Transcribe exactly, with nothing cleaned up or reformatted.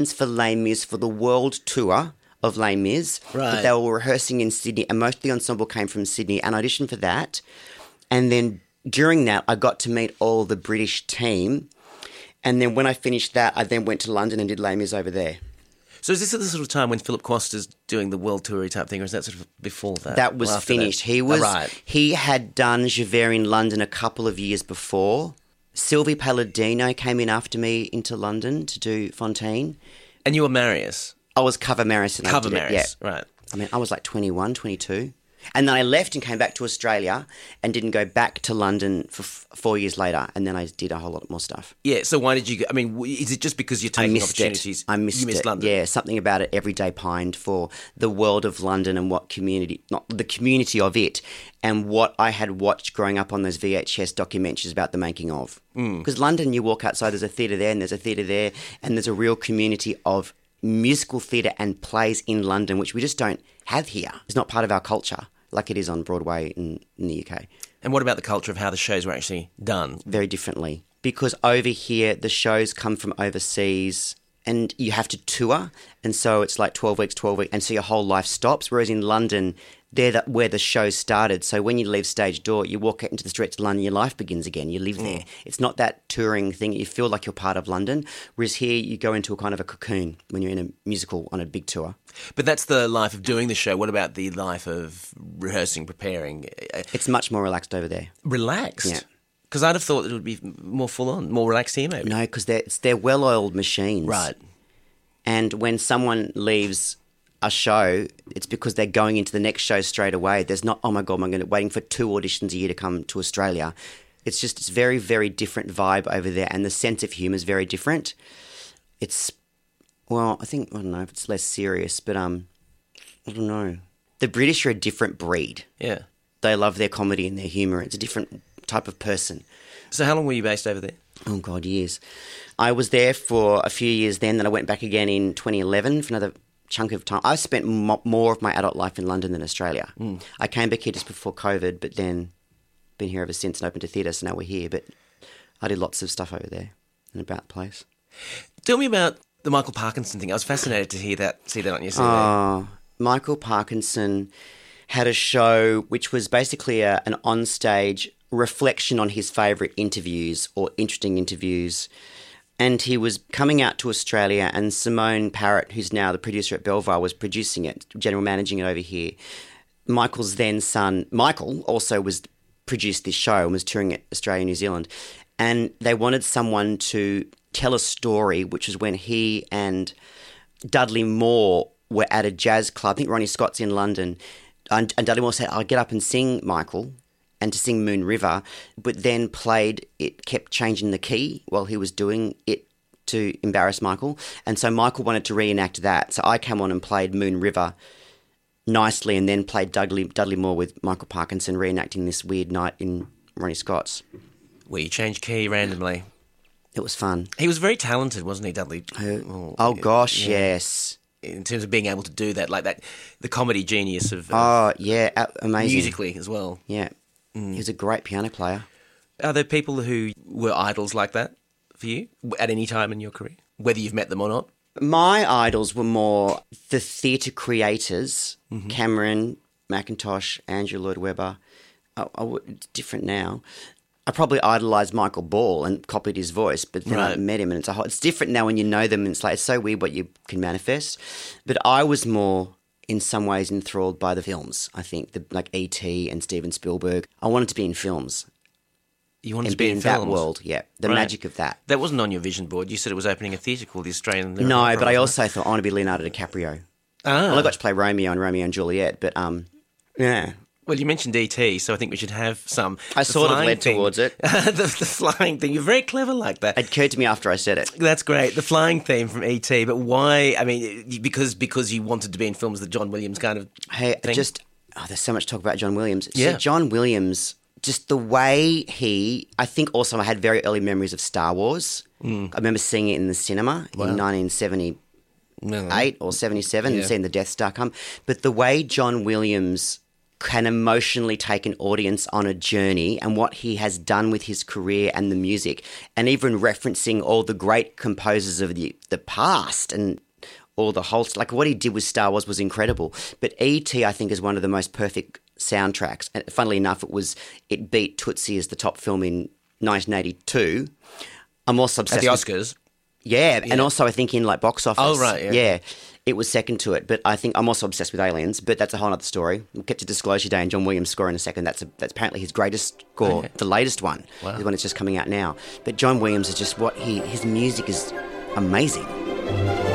for Les Mis for the world tour of Les Mis. Right. But they were rehearsing in Sydney, and most of the ensemble came from Sydney, and I auditioned for that. And then during that, I got to meet all the British team. And then when I finished that, I then went to London and did Les Mis over there. So is this at the sort of time when Philip Costa's doing the world tour type thing, or is that sort of before that? That was finished. That? He was. Oh, right. He had done Javert in London a couple of years before. Sylvie Palladino came in after me into London to do Fontaine. And you were Marius? I was cover Marius. And cover I did Marius, it, yeah. right. I mean, I was like twenty-one, twenty-two. And then I left and came back to Australia and didn't go back to London for f- four years later. And then I did a whole lot more stuff. Yeah, so why did you go? I mean, is it just because you're taking I missed opportunities? It. I missed you missed it. London? Yeah, something about it every day pined for the world of London and what community, not the community of it, and what I had watched growing up on those V H S documentaries about the making of. Because mm. London, you walk outside, there's a theatre there and there's a theatre there, and there's a real community of musical theatre and plays in London, which we just don't have here. It's not part of our culture like it is on Broadway in, in the U K. And what about the culture of how the shows were actually done? Very differently. Because over here, the shows come from overseas and you have to tour. And so it's like twelve weeks, twelve weeks. And so your whole life stops. Whereas in London, they're the, where the show started. So when you leave stage door, you walk out into the streets of London, your life begins again. You live there. Mm. It's not that touring thing. You feel like you're part of London. Whereas here, you go into a kind of a cocoon when you're in a musical on a big tour. But that's the life of doing the show. What about the life of rehearsing, preparing? It's much more relaxed over there. Relaxed? Yeah. Because I'd have thought it would be more full-on, more relaxed here maybe. No, because they're, they're well-oiled machines. Right. And when someone leaves a show, it's because they're going into the next show straight away. There's not, oh my God, I'm going to waiting for two auditions a year to come to Australia. It's just, it's very, very different vibe over there. And the sense of humour is very different. It's, well, I think, I don't know if it's less serious, but um, I don't know. The British are a different breed. Yeah. They love their comedy and their humour. It's a different type of person. So how long were you based over there? Oh, God, years. I was there for a few years then, then I went back again in twenty eleven for another chunk of time. I spent mo- more of my adult life in London than Australia. Mm. I came back here just before COVID, but then been here ever since and open to theatre, so now we're here. But I did lots of stuff over there and about the place. Tell me about the Michael Parkinson thing. I was fascinated to hear that, see that on your C V. Oh, Michael Parkinson had a show which was basically a, an onstage reflection on his favourite interviews or interesting interviews. And he was coming out to Australia, and Simone Parrott, who's now the producer at Belvoir, was producing it, general managing it over here. Michael's then son, Michael, also was produced this show and was touring it Australia and New Zealand. And they wanted someone to tell a story, which was when he and Dudley Moore were at a jazz club. I think Ronnie Scott's in London. And, and Dudley Moore said, I'll get up and sing, Michael, and to sing Moon River, but then played it, kept changing the key while he was doing it to embarrass Michael. And so Michael wanted to reenact that. So I came on and played Moon River nicely and then played Dudley, Dudley Moore with Michael Parkinson reenacting this weird night in Ronnie Scott's. Where you change key randomly. It was fun. He was very talented, wasn't he, Dudley? Oh, oh gosh, yeah. yes. In terms of being able to do that, like that, the comedy genius of... Uh, oh, yeah, amazing. Musically as well. Yeah. Mm. He was a great piano player. Are there people who were idols like that for you at any time in your career, whether you've met them or not? My idols were more the theatre creators, mm-hmm. Cameron, Mackintosh, Andrew Lloyd Webber. I, I, it's different now. I probably idolised Michael Ball and copied his voice, but then right. I met him and it's a whole, it's different now when you know them and it's like, it's so weird what you can manifest. But I was more... in some ways enthralled by the films, I think, the, like E T and Steven Spielberg. I wanted to be in films. You wanted and to be, be in, in films? that world, yeah. The right. magic of that. That wasn't on your vision board. You said it was opening a theatre called the Australian... No, but I also thought I want to be Leonardo DiCaprio. Ah. Well, I got to play Romeo and Romeo and Juliet, but um, yeah. Well, you mentioned E T, so I think we should have some... I sort of led thing. towards it. the, the flying thing. You're very clever like that. It occurred to me after I said it. That's great. The flying theme from E T, but why... I mean, because because you wanted to be in films that John Williams kind of Hey, thing? just... Oh, there's so much talk about John Williams. Yeah. So John Williams, just the way he... I think also I had very early memories of Star Wars. Mm. I remember seeing it in the cinema wow. in nineteen seventy-eight no. or seventy-seven yeah. and seeing the Death Star come. But the way John Williams... can emotionally take an audience on a journey, and what he has done with his career and the music, and even referencing all the great composers of the, the past and all the whole, like what he did with Star Wars was incredible. But E T, I think, is one of the most perfect soundtracks. And funnily enough, it was it beat Tootsie as the top film in nineteen eighty-two. I'm also obsessed At the with, Oscars. Yeah, Yeah. and also I think in like box office. Oh, right, yeah. Yeah, it was second to it. But I think I'm also obsessed with Aliens, but that's a whole other story. We'll get to Disclosure Day and John Williams' score in a second. That's a, that's apparently his greatest score, Okay. the latest one, Wow. the one that's just coming out now. But John Williams is just what he, his music is amazing.